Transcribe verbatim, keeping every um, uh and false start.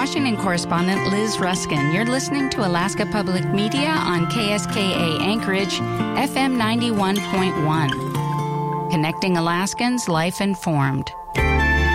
Washington correspondent Liz Ruskin. You're listening to Alaska Public Media on K S K A Anchorage, F M ninety-one point one. Connecting Alaskans, life informed.